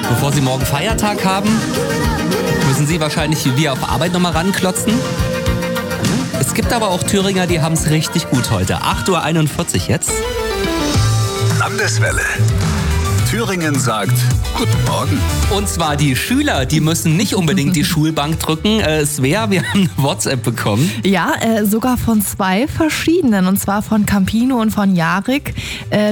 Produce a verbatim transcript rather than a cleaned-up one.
Bevor Sie morgen Feiertag haben, müssen Sie wahrscheinlich wie auf Arbeit nochmal ranklotzen. Es gibt aber auch Thüringer, die haben es richtig gut heute. acht Uhr einundvierzig jetzt. Landeswelle. Thüringen sagt Guten Morgen. Und zwar die Schüler, die müssen nicht unbedingt die Schulbank drücken. Äh, Svea, wir haben eine WhatsApp bekommen. Ja, äh, sogar von zwei verschiedenen. Und zwar von Campino und von Jarek. Äh,